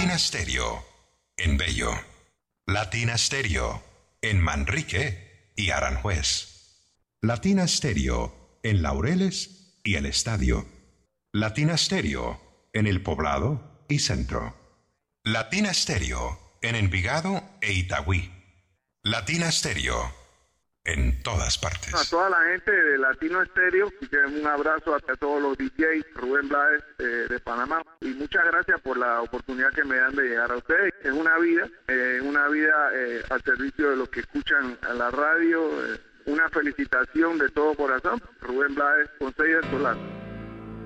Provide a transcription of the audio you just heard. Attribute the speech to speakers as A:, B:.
A: Latina Stereo en Bello. Latina Stereo en Manrique y Aranjuez. Latina Stereo en Laureles y El Estadio. Latina Stereo en El Poblado y Centro. Latina Stereo en Envigado e Itagüí. Latina Stereo en todas partes.
B: A toda la gente de Latino Estéreo, un abrazo a todos los DJs, Rubén Blades de Panamá, y muchas gracias por la oportunidad que me dan de llegar a ustedes. Es una vida al servicio de los que escuchan a la radio. Una felicitación de todo corazón, Rubén Blades, Consejo del Solar.